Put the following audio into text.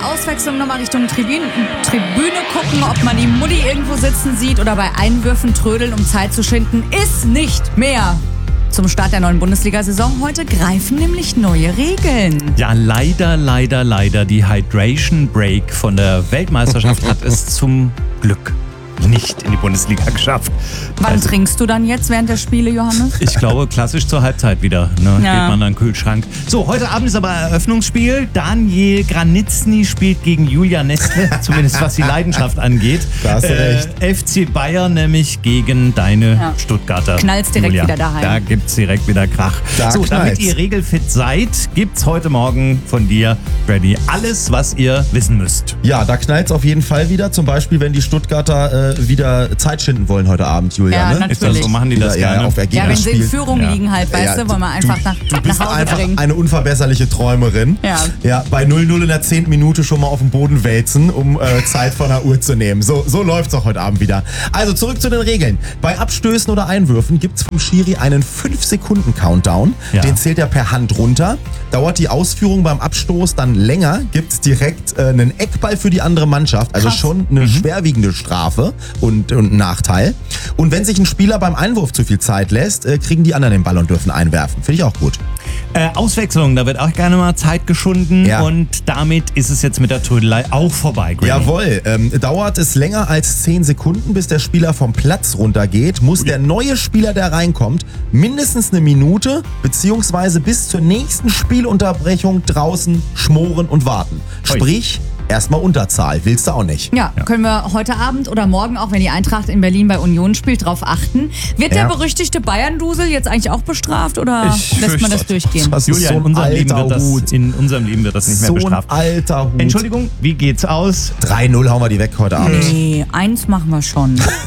Auswechslung nochmal Richtung Tribüne gucken, ob man die Mutti irgendwo sitzen sieht oder bei Einwürfen trödeln, um Zeit zu schinden, ist nicht mehr. Zum Start der neuen Bundesliga-Saison heute greifen nämlich neue Regeln. Ja, leider. Die Hydration Break von der Weltmeisterschaft hat es zum Glück nicht in die Bundesliga geschafft. Wann trinkst du dann jetzt während der Spiele, Johannes? Ich glaube, klassisch zur Halbzeit wieder. Ne? Ja. Geht man an den Kühlschrank. So, heute Abend ist aber Eröffnungsspiel. Daniel Granitzny spielt gegen Julia Nestle, zumindest was die Leidenschaft angeht. Da hast du recht. FC Bayern nämlich gegen deine Stuttgarter. Knallt's direkt Julia. wieder daheim. Da gibt's direkt wieder Krach. Da so, damit knallt's. ihr regelfit seid, gibt's heute Morgen von dir, Freddy, alles, was ihr wissen müsst. Ja, da knallt's auf jeden Fall wieder. Zum Beispiel, wenn die Stuttgarter wieder Zeit schinden wollen heute Abend, Julia. Ja, ne? natürlich. Ist das so? Machen die das Ja, gerne? auf Ja, Ergebnis wenn sie in spielen. Führung liegen halt, weißt du, wollen wir einfach nach bist Hause einfach bringen. eine unverbesserliche Träumerin. Ja. Bei 0-0 in der 10. Minute schon mal auf den Boden wälzen, um Zeit von der Uhr zu nehmen. So läuft's auch heute Abend wieder. Also zurück zu den Regeln. Bei Abstößen oder Einwürfen gibt's vom Schiri einen 5-Sekunden-Countdown. Ja. Den zählt er per Hand runter. Dauert die Ausführung beim Abstoß dann länger, gibt's direkt einen Eckball für die andere Mannschaft. Also Krass. schon eine schwerwiegende Strafe und Nachteil. Und wenn sich ein Spieler beim Einwurf zu viel Zeit lässt, kriegen die anderen den Ball und dürfen einwerfen. Finde ich auch gut. Auswechslung, da wird auch gerne mal Zeit geschunden Ja. und damit ist es jetzt mit der Trödelei auch vorbei. Granny. Jawohl, dauert es länger als 10 Sekunden, bis der Spieler vom Platz runtergeht, muss der neue Spieler, der reinkommt, mindestens eine Minute beziehungsweise bis zur nächsten Spielunterbrechung draußen schmoren und warten. Ui. Sprich, erstmal Unterzahl, willst du auch nicht. Ja, können wir heute Abend oder morgen, auch wenn die Eintracht in Berlin bei Union spielt, drauf achten. Wird der Ja. berüchtigte Bayern-Dusel jetzt eigentlich auch bestraft oder Ich lässt man das fürchte, durchgehen? Das ist Julia, so in ein unserem, Leben alter wird das, Hut. in unserem Leben wird das nicht mehr So ein bestraft. alter Hut. Entschuldigung, wie geht's aus? 3-0 hauen wir die weg heute Abend. Nee, eins machen wir schon.